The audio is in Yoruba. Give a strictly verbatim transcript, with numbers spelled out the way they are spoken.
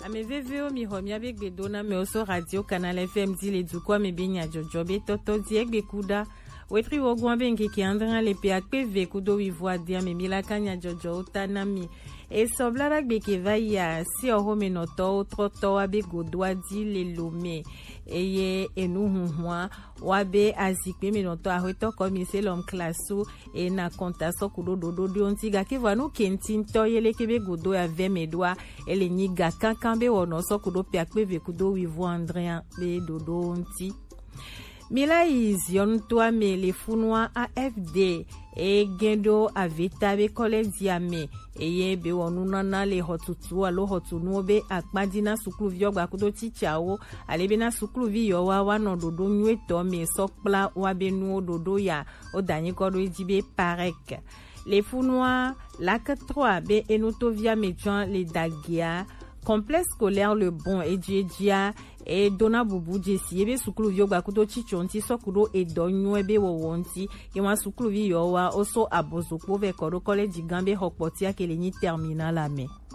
Ameveveo mi homi avec bedona me oso radio canal F M di le dukwa me binya jojo be toto di ek be kuda wetri wogwa be nke ki andran le pe akpe ve kudo wi voa dia me milaka nya jojo utanami e soblara be ke vaya si o home no to troto abe godwa di le lome eye enu hunwa wabe azikpe me no to ahweto komise lom klasu e na konta so kudo dodo di ontiga ke vanu kentin to yele kebe godo ya ve medwa ele niga kankan wono so kudo pe akpe ve kudo wi voa andran be dodo onti Mila izion toa me le funwa A F D e gendo aveta be kole diame e ye be wonuna na le hotutu alo hotunu be akmadina sukluvi ogba kudo tichawo alebe na sukluvi yo wa wa no dodo nwe to me sokpla wa be nu dodo ya o danyi kodo jibe parek le funwa lac trois be enotovia medjan le dagia complexe scolaire le bon et djia e dona bubu jesi ebe sukuluvi ogba kudo chichonti sokudo e donyo ebe wonti ke wa sukuluvi yo wa oso abozokpo ve koro college gambe hokpoti akele ni terminal ame